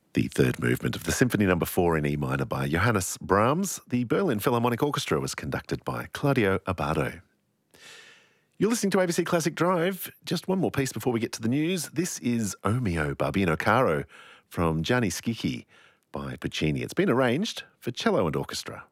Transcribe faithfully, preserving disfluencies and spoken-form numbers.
The third movement of the Symphony Number four in E minor by Johannes Brahms. The Berlin Philharmonic Orchestra was conducted by Claudio Abbado. You're listening to A B C Classic Drive. Just one more piece before we get to the news. This is O mio Barbino Caro from Gianni Schicchi by Puccini. It's been arranged for cello and orchestra.